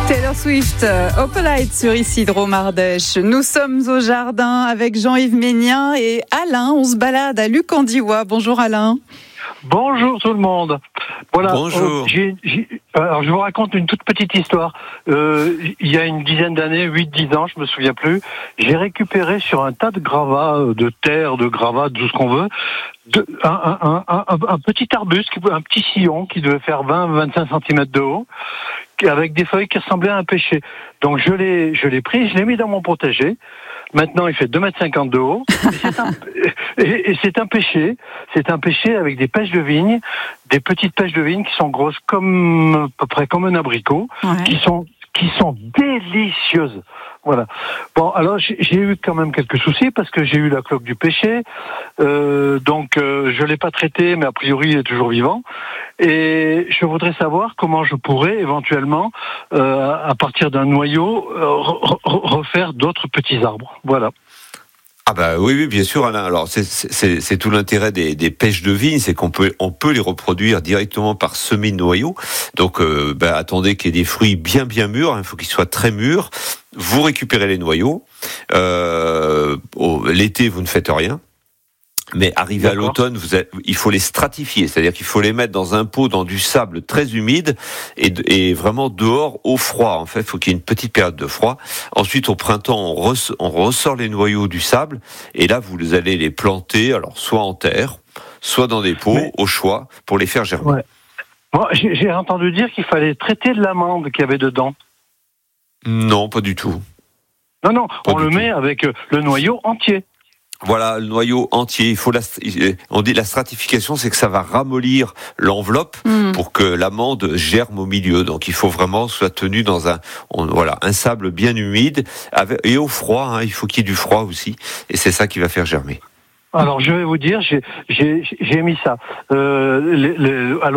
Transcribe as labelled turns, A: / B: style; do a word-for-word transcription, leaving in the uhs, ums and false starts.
A: Taylor Swift, Opalite sur Isidro Mardèche. Nous sommes au jardin avec Jean-Yves Ménien et Alain. On se balade à Lucandiwa. Bonjour Alain.
B: Bonjour tout le monde. Voilà.
C: Bonjour.
B: Euh, j'ai, j'ai, alors je vous raconte une toute petite histoire. Euh, il y a une dizaine d'années, huit dix ans, je me souviens plus, j'ai récupéré sur un tas de gravats, de terre, de gravats, de tout ce qu'on veut, de, un, un, un, un, un petit arbuste, un petit sillon qui devait faire vingt à vingt-cinq centimètres de haut, avec des feuilles qui ressemblaient à un pêcher. Donc je l'ai, je l'ai pris, je l'ai mis dans mon potager. Maintenant, il fait deux mètres cinquante de haut. Et c'est, un, et, et c'est un pêcher. C'est un pêcher avec des pêches de vigne, des petites pêches de vigne qui sont grosses comme, à peu près comme un abricot, ouais. qui sont, qui sont délicieuses. Voilà. Bon, alors j'ai, j'ai eu quand même quelques soucis parce que j'ai eu la cloque du pêcher. Euh, donc euh, je l'ai pas traité, mais a priori il est toujours vivant. Et je voudrais savoir comment je pourrais éventuellement, euh, à partir d'un noyau, euh, re- refaire d'autres petits arbres. Voilà.
C: Ah bah oui, oui, bien sûr, Alain. Alors c'est, c'est, c'est tout l'intérêt des, des pêches de vigne, c'est qu'on peut, on peut les reproduire directement par semis de noyaux. Donc, euh, bah, attendez qu'il y ait des fruits bien, bien mûrs. Il faut qu'ils soient très mûrs. Vous récupérez les noyaux. Euh, au, l'été, vous ne faites rien. Mais arrivé D'accord. à l'automne, vous avez, il faut les stratifier, c'est-à-dire qu'il faut les mettre dans un pot, dans du sable très humide et, et vraiment dehors au froid. En fait, il faut qu'il y ait une petite période de froid. Ensuite, au printemps, on, res, on ressort les noyaux du sable et là, vous allez les planter, alors soit en terre, soit dans des pots, Mais... au choix, pour les faire germer.
B: Ouais. Moi, j'ai, j'ai entendu dire qu'il fallait traiter de l'amande qu'il y avait dedans.
C: Non, pas du tout.
B: Non, non,
C: pas
B: on le tout. met avec le noyau entier.
C: Voilà, le noyau entier. Il faut la, on dit la stratification, c'est que ça va ramollir l'enveloppe mmh. pour que l'amande germe au milieu. Donc, il faut vraiment soit tenu dans un, on, voilà, un sable bien humide avec, et au froid. Hein, il faut qu'il y ait du froid aussi, et c'est ça qui va faire germer.
B: Alors, je vais vous dire, j'ai, j'ai, j'ai mis ça. Euh, les, les,